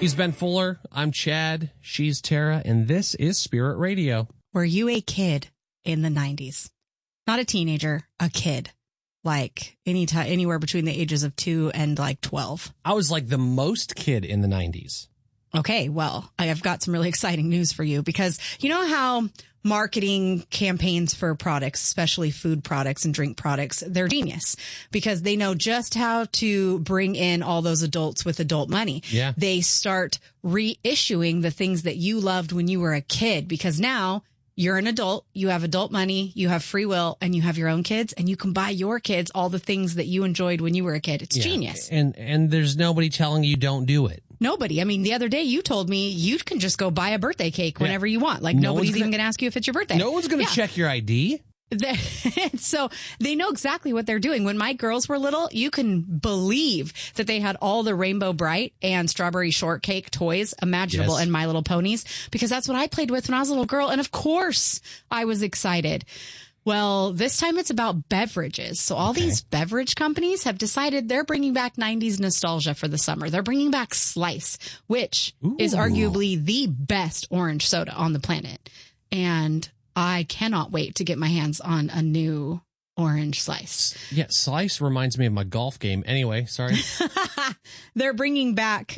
He's Ben Fuller. I'm Chad. She's Tara. And this is Spirit Radio. Were you a kid in the 90s? Not a teenager, a kid. Like anywhere between the ages of 2 and like 12. I was like the most kid in the 90s. Okay, well, I've got some really exciting news for you because you know how marketing campaigns for products, especially food products and drink products, they're genius because they know just how to bring in all those adults with adult money. Yeah. They start reissuing the things that you loved when you were a kid because now you're an adult, you have adult money, you have free will, and you have your own kids, and you can buy your kids all the things that you enjoyed when you were a kid. It's genius. And there's nobody telling you don't do it. Nobody. I mean, the other day you told me you can just go buy a birthday cake whenever you want. Like nobody's even going to ask you if it's your birthday. No one's going to check your ID. So they know exactly what they're doing. When my girls were little, you can believe that they had all the Rainbow Bright and Strawberry Shortcake toys imaginable in My Little Ponies because that's what I played with when I was a little girl. And of course I was excited. Well, this time it's about beverages. So all these beverage companies have decided they're bringing back 90s nostalgia for the summer. They're bringing back Slice, which is arguably the best orange soda on the planet. And I cannot wait to get my hands on a new orange Slice. Yeah, Slice reminds me of my golf game. Anyway, sorry. They're bringing back,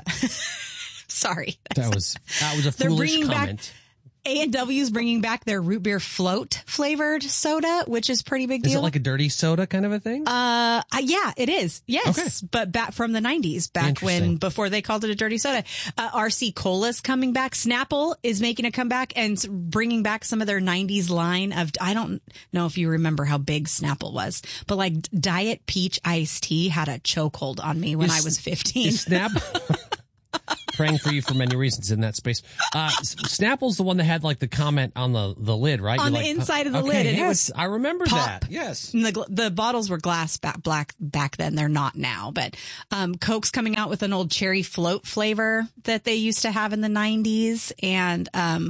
sorry. That was a foolish comment. A&W's bringing back their root beer float flavored soda, which is pretty big deal. Is it like a dirty soda kind of a thing? Yeah, it is. Yes. Okay. But back from the 90s, before they called it a dirty soda. RC Cola's coming back. Snapple is making a comeback and bringing back some of their 90s line of, I don't know if you remember how big Snapple was, but like Diet Peach Iced Tea had a chokehold on me when I was 15. Praying for you for many reasons in that space. Snapple's the one that had like the comment on the lid, right? On the inside of the lid. And yes, it was I remember pop. that. Yes. And the bottles were glass black back then. They're not now. But Coke's coming out with an old cherry float flavor that they used to have in the 90s. And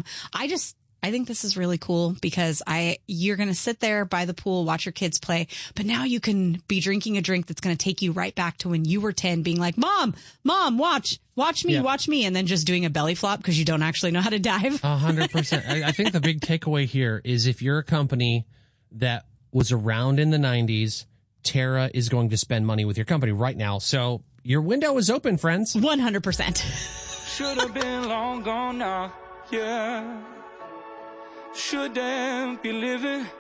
I think this is really cool because you're going to sit there by the pool, watch your kids play, but now you can be drinking a drink that's going to take you right back to when you were 10, being like, Mom, watch me, and then just doing a belly flop because you don't actually know how to dive. 100%. I think the big takeaway here is if you're a company that was around in the 90s, Tara is going to spend money with your company right now. So your window is open, friends. 100%. Should have been long gone now, yeah. Shouldn't be living